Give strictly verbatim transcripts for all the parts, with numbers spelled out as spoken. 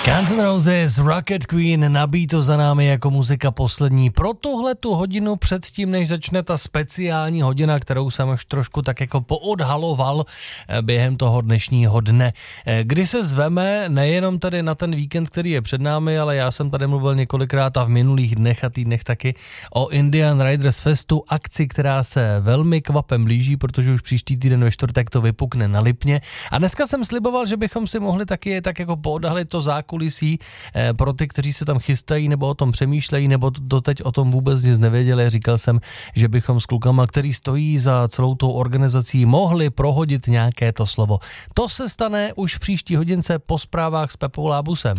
Guns N' Roses, Rocket Queen, nabíjí to za námi jako muzika poslední pro tuhle tu hodinu předtím, než začne ta speciální hodina, kterou jsem už trošku tak jako poodhaloval během toho dnešního dne, kdy se zveme nejenom tady na ten víkend, který je před námi, ale já jsem tady mluvil několikrát a v minulých dnech a týdnech taky o Indian Riders Festu, akci, která se velmi kvapem blíží, protože už příští týden ve čtvrtek to vypukne na Lipně. A dneska jsem sliboval, že bychom si mohli taky tak jako poodhalit to zákulisí pro ty, kteří se tam chystají nebo o tom přemýšlejí, nebo doteď o tom vůbec nic nevěděli. Říkal jsem, že bychom s klukama, který stojí za celou tou organizací, mohli prohodit nějaké to slovo. To se stane už v příští hodince po zprávách s Pepou Lábusem.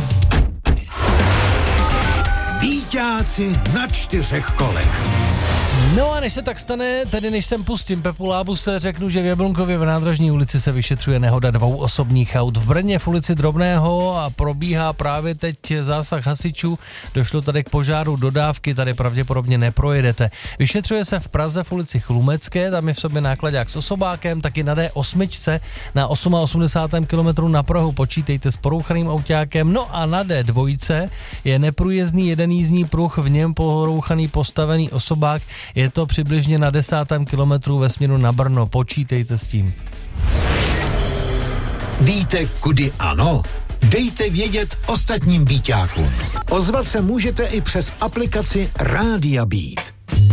Víťáci na čtyřech kolech. No a než se tak stane, tedy než sem pustím Pepu Lábuse, řeknu, že v Jablunkově v Nádražní ulici se vyšetřuje nehoda dvou osobních aut. V Brně v ulici Drobného a probíhá právě teď zásah hasičů. Došlo tady k požáru dodávky, tady pravděpodobně neprojedete. Vyšetřuje se v Praze v ulici Chlumecké, tam je v sobě nákladák s osobákem, taky na dé osm na osmadesátém osmém kilometru na Prahu počítejte s porouchaným autákem. No a na dé dva je neprůjezdný jeden jízdní pruh, v něm porouchaný postavený osobák. Je to přibližně na desátém kilometru ve směru na Brno. Počítejte s tím. Víte, kudy ano? Dejte vědět ostatním Bíťákům. Ozvat se můžete i přes aplikaci Rádia Beat.